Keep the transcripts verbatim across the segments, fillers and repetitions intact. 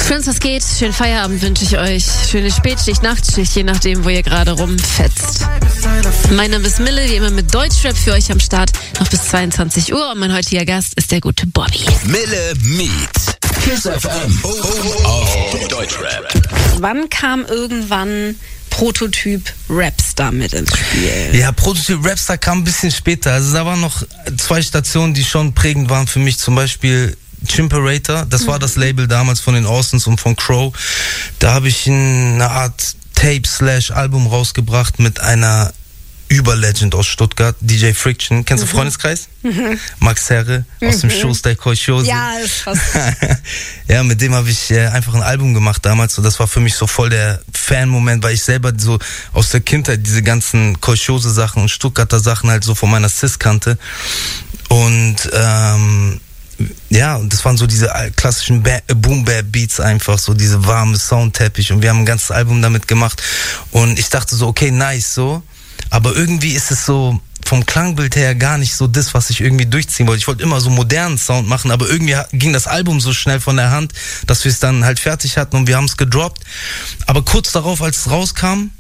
Schön, was geht. Schönen Feierabend wünsche ich euch. Schöne Spätschicht, Nachtschicht, je nachdem, wo ihr gerade rumfetzt. Mein Name ist Mille, wie immer mit Deutschrap für euch am Start. Noch bis zweiundzwanzig Uhr und mein heutiger Gast ist der gute Bobby. Mille meets Kiss F M auf Deutschrap. Wann kam irgendwann Prototyp Rapstar mit ins Spiel? Ja, Prototyp Rapstar kam ein bisschen später. Also da waren noch zwei Stationen, die schon prägend waren für mich. Zum Beispiel Chimperator, das war das Label damals von den Austins und von Crow. Da habe ich eine Art Tape-Slash-Album rausgebracht mit einer Überlegend aus Stuttgart, D J Friction. Kennst du mhm. Freundeskreis? Mhm. Max Herre aus mhm. dem Schuster Kochose. Ja, ist fast. Ja, mit dem habe ich äh, einfach ein Album gemacht damals und das war für mich so voll der Fan-Moment, weil ich selber so aus der Kindheit diese ganzen Kochose-Sachen und Stuttgarter Sachen halt so von meiner Sis kannte. Und ähm, ja, und das waren so diese klassischen Boom-Bap-Beats einfach, so diese warme Soundteppich und wir haben ein ganzes Album damit gemacht und ich dachte so, okay, nice, so, aber irgendwie ist es so vom Klangbild her gar nicht so das, was ich irgendwie durchziehen wollte. Ich wollte immer so modernen Sound machen, aber irgendwie ging das Album so schnell von der Hand, dass wir es dann halt fertig hatten und wir haben es gedroppt, aber kurz darauf, als es rauskam,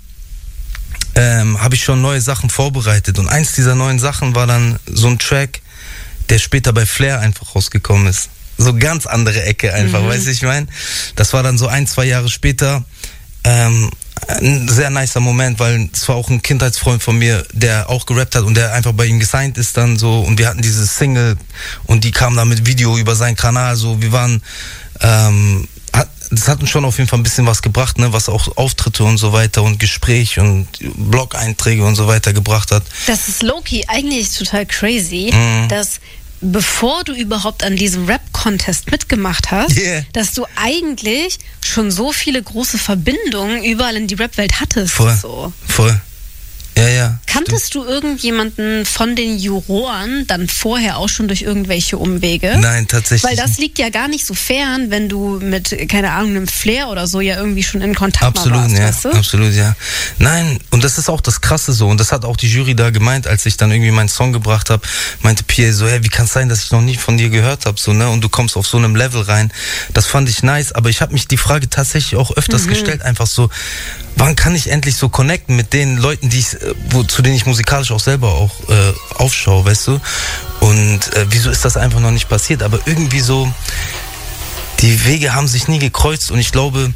ähm, habe ich schon neue Sachen vorbereitet und eins dieser neuen Sachen war dann so ein Track, der später bei Flair einfach rausgekommen ist. So ganz andere Ecke einfach, mhm. weißt du, ich meine? Das war dann so ein, zwei Jahre später ähm, ein sehr nicer Moment, weil es war auch ein Kindheitsfreund von mir, der auch gerappt hat und der einfach bei ihm gesigned ist dann so und wir hatten diese Single und die kam dann mit Video über seinen Kanal, so wir waren, ähm, hat, das hat uns schon auf jeden Fall ein bisschen was gebracht, ne, was auch Auftritte und so weiter und Gespräch und Blog-Einträge und so weiter gebracht hat. Das ist low-key eigentlich total crazy, mhm. dass bevor du überhaupt an diesem Rap-Contest mitgemacht hast, yeah. dass du eigentlich schon so viele große Verbindungen überall in die Rap-Welt hattest. Voll, so. voll. Ja, ja. Kanntest stimmt. du irgendjemanden von den Juroren dann vorher auch schon durch irgendwelche Umwege? Nein, tatsächlich. Weil das liegt ja gar nicht so fern, wenn du mit, keine Ahnung, einem Flair oder so ja irgendwie schon in Kontakt absolut, warst, ja, weißt du? Absolut, ja. Nein, und das ist auch das Krasse so. Und das hat auch die Jury da gemeint, als ich dann irgendwie meinen Song gebracht habe, meinte Pierre so, hey, wie kann es sein, dass ich noch nie von dir gehört habe, so, ne? Und du kommst auf so einem Level rein. Das fand ich nice, aber ich habe mich die Frage tatsächlich auch öfters mhm. gestellt, einfach so, wann kann ich endlich so connecten mit den Leuten, die ich, wo, zu denen ich musikalisch auch selber auch äh, aufschaue, weißt du? Und äh, wieso ist das einfach noch nicht passiert? Aber irgendwie so, die Wege haben sich nie gekreuzt und ich glaube,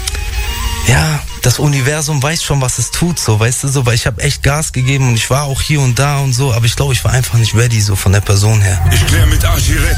ja, das Universum weiß schon, was es tut, so, weißt du, so, weil ich habe echt Gas gegeben und ich war auch hier und da und so, aber ich glaube, ich war einfach nicht ready, so von der Person her. Ich klär mit Archirette.